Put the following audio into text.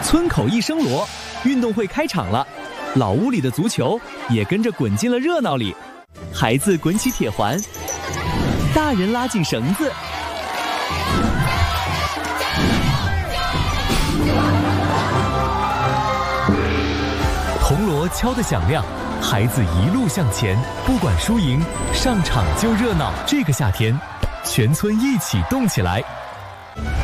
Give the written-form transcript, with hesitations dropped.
村口一声锣，运动会开场了，老屋里的足球也跟着滚进了热闹里。孩子滚起铁环，大人拉紧绳子。铜锣敲得响亮，孩子一路向前，不管输赢，上场就热闹。这个夏天，全村一起动起来。